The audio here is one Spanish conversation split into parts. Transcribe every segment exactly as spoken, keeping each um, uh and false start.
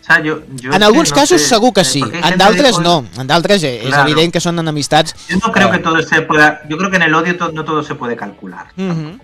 sea, jo, jo en alguns no casos sé, segur que sí, en d'altres no, en d'altres és claro. evident que són enemistats. Yo no creo que todo se pueda, yo creo que en el odio to, no todo se puede calcular. Uh-huh.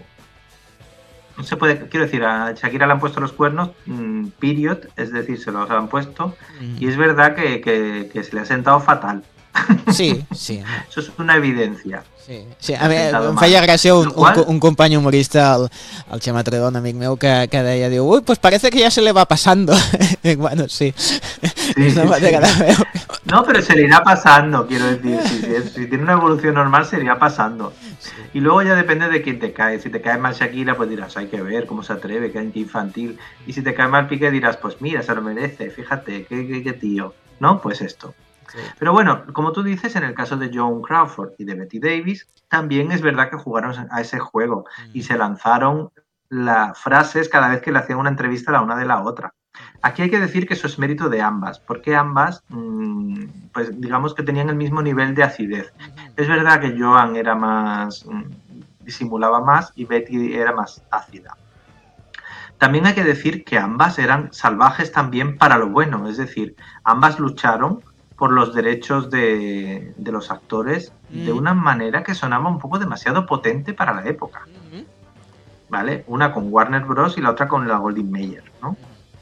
No se puede, quiero decir, a Shakira le han puesto los cuernos, mmm, period, es decir, se los han puesto, uh-huh. y es verdad que, que, que se le ha sentado fatal. Sí, sí. Eso és una evidència. Sí, sí. A mi em feia gràcia un, un, un company humorista, el, el Xema Tredó, un amic meu, que, que deia, diu, uy, pues parece que ya se le va pasando. Bueno, sí. Sí, no, sí, sí. No, pero se le irá pasando, quiero decir. Si, si, si tiene una evolución normal, se irá pasando. Sí. Y luego ya depende de quién te cae. Si te cae mal Shakira, pues dirás, hay que ver cómo se atreve, que infantil. Y si te cae mal Piqué, dirás, pues mira, se lo merece, fíjate, qué, qué, qué tío. ¿No? Pues esto. Sí. Pero bueno, como tú dices, en el caso de Joan Crawford y de Bette Davis, también es verdad que jugaron a ese juego mm. y se lanzaron las frases cada vez que le hacían una entrevista la una de la otra. Aquí hay que decir que eso es mérito de ambas, porque ambas, mmm, pues digamos que tenían el mismo nivel de acidez. Mm. Es verdad que Joan era más, mmm, disimulaba más y Betty era más ácida. También hay que decir que ambas eran salvajes también para lo bueno, es decir, ambas lucharon por los derechos de, de los actores mm. de una manera que sonaba un poco demasiado potente para la época. Mm-hmm. ¿Vale? Una con Warner Bros. Y la otra con la Goldwyn Mayer, ¿no?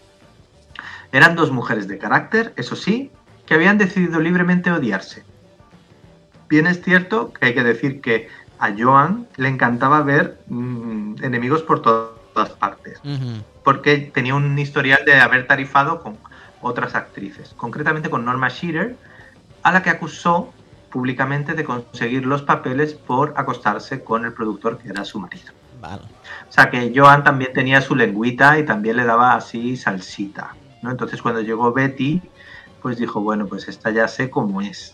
Eran dos mujeres de carácter, eso sí, que habían decidido libremente odiarse. Bien es cierto que hay que decir que a Joan le encantaba ver mmm, enemigos por to- todas partes, mm-hmm. porque tenía un historial de haber tarifado con otras actrices, concretamente con Norma Shearer, a la que acusó públicamente de conseguir los papeles por acostarse con el productor que era su marido. Vale. O sea que Joan también tenía su lengüita y también le daba así salsita, ¿no? Entonces cuando llegó Betty, pues dijo, bueno, pues esta ya sé cómo es.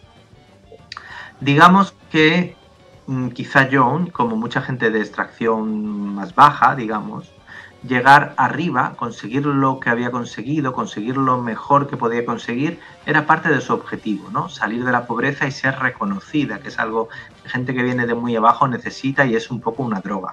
Digamos que mmm, quizá Joan, como mucha gente de extracción más baja, digamos, llegar arriba, conseguir lo que había conseguido, conseguir lo mejor que podía conseguir, era parte de su objetivo, ¿no? Salir de la pobreza y ser reconocida, que es algo que gente que viene de muy abajo necesita y es un poco una droga.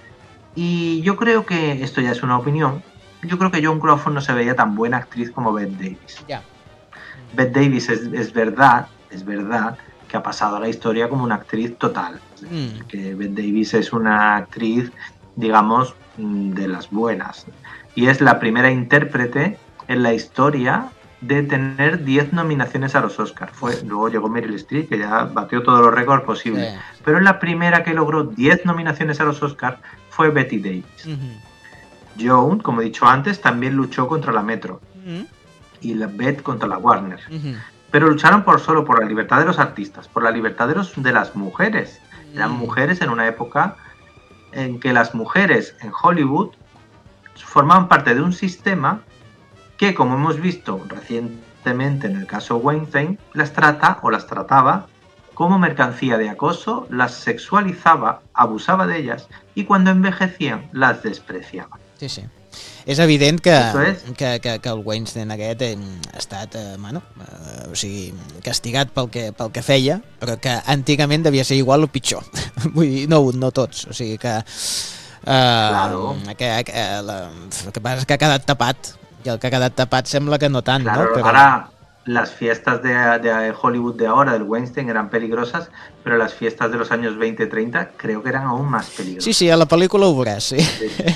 Y yo creo que, esto ya es una opinión, yo creo que Joan Crawford no se veía tan buena actriz como Bette Davis. Yeah. Bette Davis es, es verdad, es verdad que ha pasado a la historia como una actriz total. Mm. Que Bette Davis es una actriz, digamos, de las buenas. Y es la primera intérprete en la historia de tener diez nominaciones a los Oscars. Fue, luego llegó Meryl Streep, que ya batió todos los récords posibles. Sí. Pero la primera que logró diez nominaciones a los Oscars fue Bette Davis. Uh-huh. Joan, como he dicho antes, también luchó contra la Metro. Uh-huh. Y la Bette contra la Warner. Uh-huh. Pero lucharon por solo por la libertad de los artistas, por la libertad de, los, de las mujeres. Uh-huh. Eran mujeres en una época en que las mujeres en Hollywood formaban parte de un sistema que, como hemos visto recientemente en el caso Weinstein, las trata o las trataba como mercancía de acoso, las sexualizaba, abusaba de ellas y cuando envejecían las despreciaba. Sí, sí. És evident que, que, que, que el Weinstein aquest ha estat eh, bueno, eh, o sigui, castigat pel que, pel que feia, però que antigament devia ser igual o pitjor. Vull dir, no, no tots, o sigui que, eh, claro. que, que, la, que passa que ha quedat tapat, i el que ha quedat tapat sembla que no tant, claro, ¿no? Pero... Ahora las fiestas de, de Hollywood de ahora, del Weinstein, eran peligrosas, pero las fiestas de los años veinte treinta creo que eran aún más peligrosas. Sí, sí, a la pel·lícula ho veuràs, sí. sí.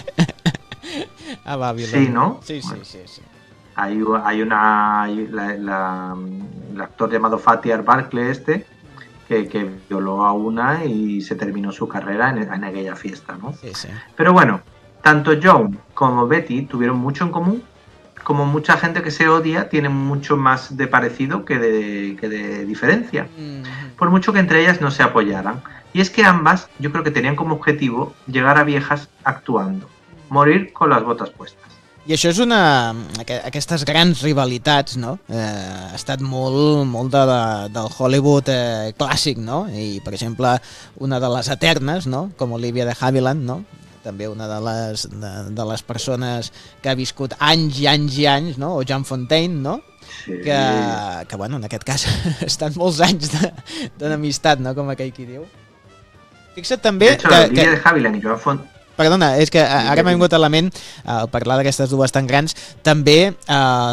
A Babylon. Sí, ¿no? Sí, sí, sí, sí. Hay, hay una... Hay la, la, el actor llamado Fatih Barclay este, que, que violó a una y se terminó su carrera en, en aquella fiesta, ¿no? Sí, sí. Pero bueno, tanto Joan como Betty tuvieron mucho en común. Como mucha gente que se odia, tienen mucho más de parecido que de, que de diferencia. Mm-hmm. Por mucho que entre ellas no se apoyaran. Y es que ambas, yo creo que tenían como objetivo llegar a viejas actuando. Morir con les botes puestes. I això és una... Aquestes grans rivalitats, no? Eh, ha estat molt, molt de, de, del Hollywood eh, clàssic, no? I, per exemple, una de les eternes, no? Com Olivia de Havilland, no? També una de les, de, de les persones que ha viscut anys i anys i anys, no? O Jean Fontaine, no? Sí. Que, que, bueno, en aquest cas estan molts anys d'amistat, no? Com aquell qui diu. Fixa't també... De hecho, que, Olivia que... de Havilland i Joan Fontaine... Perdona, és que ara m'ha vingut a la ment, al parlar d'aquestes dues tan grans, també eh,